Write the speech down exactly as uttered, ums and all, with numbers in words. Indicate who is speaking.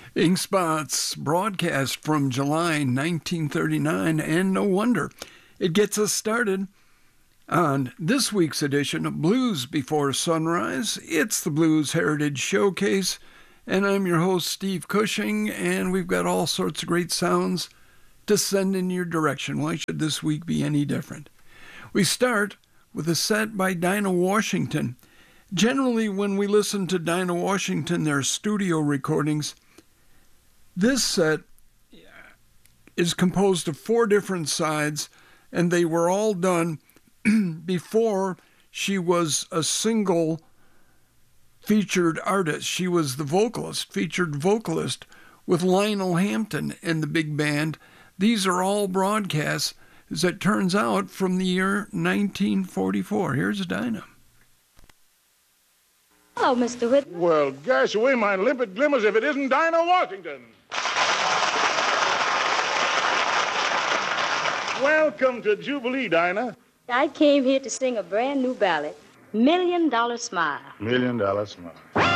Speaker 1: Ink Spots broadcast from July nineteen thirty-nine, and no wonder. It gets us started on this week's edition of Blues Before Sunrise. It's the Blues Heritage Showcase, and I'm your host, Steve Cushing, and we've got all sorts of great sounds to send in your direction. Why should this week be any different? We start with a set by Dinah Washington. Generally, when we listen to Dinah Washington, their studio recordings, this set is composed of four different sides, and they were all done before she was a single featured artist. She was the vocalist, featured vocalist with Lionel Hampton and the big band. These are all broadcasts, as it turns out, from the year nineteen forty-four. Here's Dinah.
Speaker 2: Hello, Mister Whitman.
Speaker 3: Well, gosh, away my limpid glimmers if it isn't Dinah Washington. Welcome to Jubilee, Dinah.
Speaker 2: I came here to sing a brand new ballad, Million Dollar Smile.
Speaker 3: Million Dollar Smile.